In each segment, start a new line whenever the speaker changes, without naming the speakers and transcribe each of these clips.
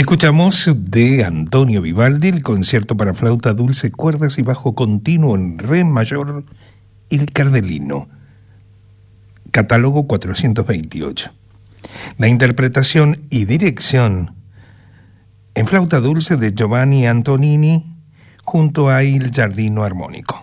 Escuchamos de Antonio Vivaldi el concierto para flauta dulce, cuerdas y bajo continuo en re mayor, Il Cardellino, catálogo 428. La interpretación y dirección en flauta dulce de Giovanni Antonini junto a Il Giardino Armonico.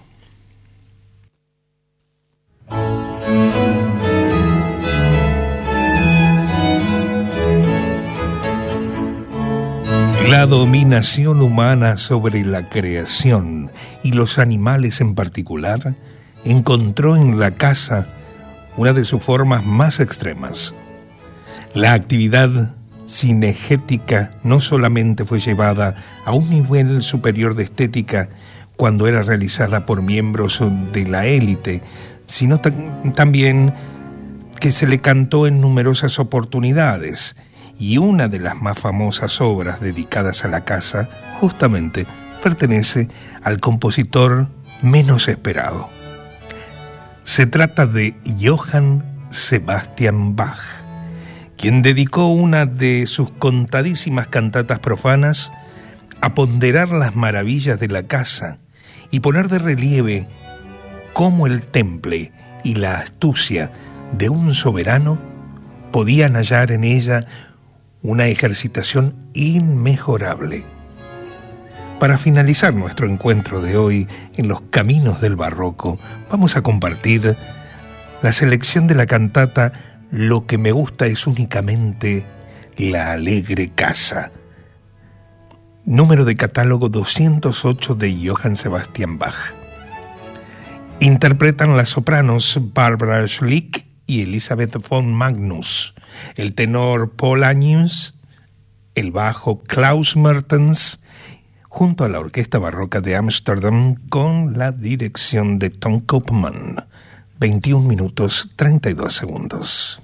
La dominación humana sobre la creación y los animales en particular encontró en la caza una de sus formas más extremas. La actividad cinegética no solamente fue llevada a un nivel superior de estética cuando era realizada por miembros de la élite, sino también que se le cantó en numerosas oportunidades. Y una de las más famosas obras dedicadas a la caza justamente pertenece al compositor menos esperado. Se trata de Johann Sebastian Bach, quien dedicó una de sus contadísimas cantatas profanas a ponderar las maravillas de la caza y poner de relieve cómo el temple y la astucia de un soberano podían hallar en ella una ejercitación inmejorable. Para finalizar nuestro encuentro de hoy en los caminos del barroco, vamos a compartir la selección de la cantata Lo que me gusta es únicamente la alegre caza, número de catálogo 208 de Johann Sebastian Bach. Interpretan las sopranos Barbara Schlick y Elisabeth von Magnus, el tenor Paul Agnews, el bajo Klaus Mertens, junto a la Orquesta Barroca de Ámsterdam con la dirección de Tom Koopman. 21 minutos 32 segundos.